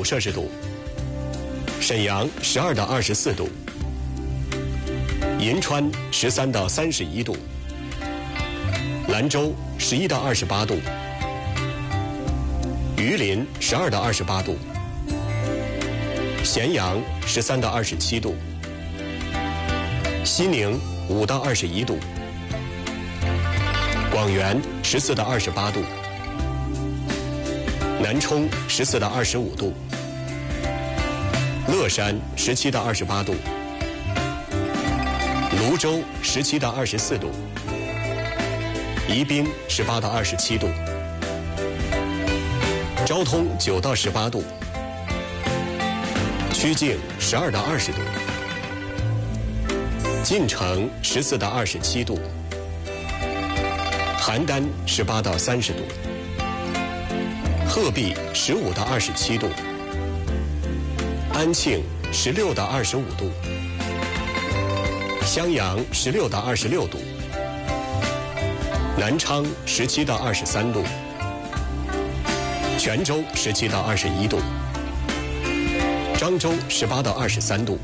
摄氏度，沈阳12到24度，银川13到31度，兰州11到28度，榆林12到28度，咸阳13到27度，西宁5到21度，广元14到28度，南充14到25度，乐山17到28度，泸州17到24度，宜宾18到27度，昭通9到18度，曲靖12到20度，晋城14到27度，邯郸18到30度，鹤壁15到27度，安庆16到25度，襄阳16到26度，南昌17到23度，泉州17到21度，漳州18到23度，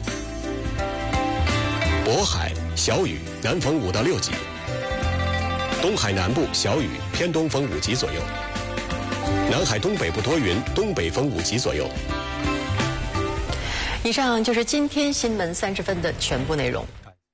渤海小雨，南风5到6级，东海南部小雨，偏东风5级左右，南海东北部多云，东北风5级左右。 以上就是今天新闻30分的全部内容。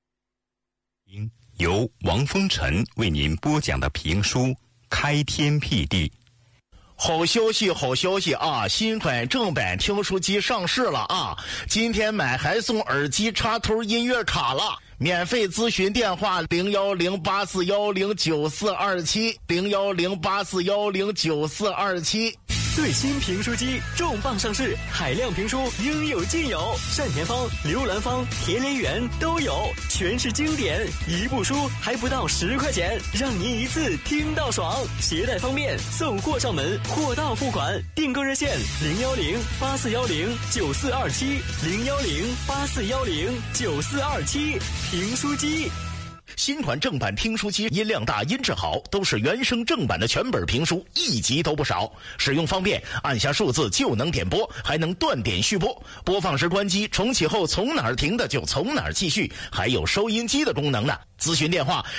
由王风尘为您播讲的评书《开天辟地》。 好消息，好消息啊！新款正版听书机上市了啊！今天买还送耳机插头音乐卡了。免费咨询电话：01084109427，01084109427。 最新评书机重磅上市，海量评书应有尽有，单田芳、刘兰芳、田连元都有，全是经典，一部书还不到10块钱，让您一次听到爽。携带方便，送货上门，货到付款。订购热线：01084109427，01084109427。评书机。 新款正版听书机音量大，音质好，都是原声正版的全本评书，一集都不少。使用方便，按下数字就能点播，还能断点续播。播放时关机，重启后从哪儿停的就从哪儿继续，还有收音机的功能呢。咨询电话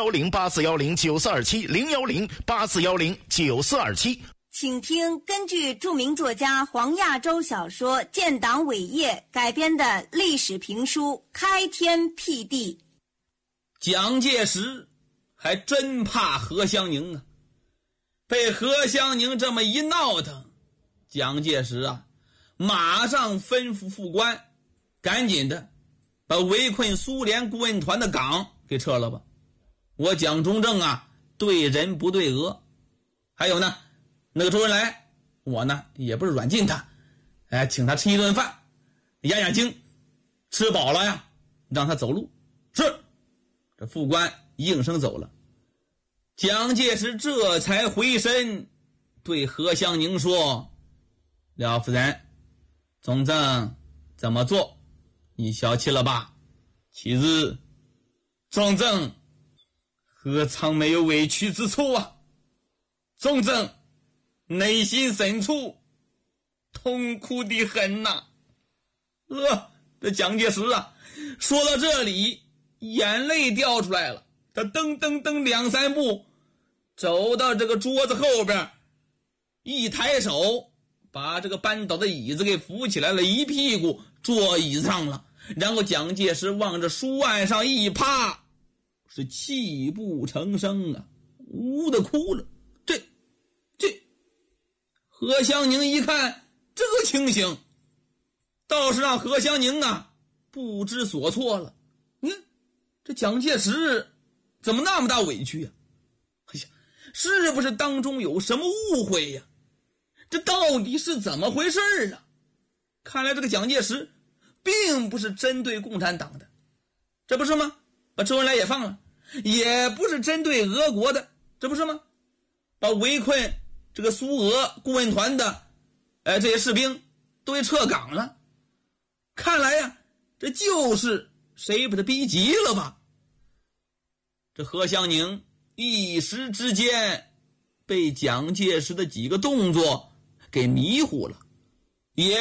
：01084109427，01084109427。 请听根据著名作家黄亚洲小说《建党伟业》改编的历史评书《开天辟地》。 蒋介石还真怕何香凝啊，被何香凝这么一闹腾，蒋介石啊马上吩咐副官赶紧的把围困苏联顾问团的岗给撤了吧。我蒋中正啊对人不对额。还有呢，那个周恩来我呢也不是软禁他，请他吃一顿饭压压惊，吃饱了呀让他走路。是，这副官应声走了。蒋介石这才回身对何香凝说：廖夫人，总政怎么做你小气了吧？其实总政何尝没有委屈之处啊？总政内心深处痛苦的很呐。这蒋介石啊说到这里眼泪掉出来了，他噔噔噔2、3步走到这个桌子后边，一抬手把这个扳倒的椅子给扶起来了，一屁股坐椅子上了。然后蒋介石望着书案上一趴，是泣不成声啊，呜的哭了。这何香凝一看这个情形，倒是让何香凝啊不知所措了。你看这蒋介石怎么那么大委屈呀？是不是当中有什么误会呀？这到底是怎么回事啊？看来这个蒋介石并不是针对共产党的，这不是吗？把周恩来也放了，也不是针对俄国的，这不是吗？把围困这个苏俄顾问团的这些士兵都给撤岗了。看来呀，这就是谁把他逼急了吧？这何香凝一时之间被蒋介石的几个动作给迷糊了，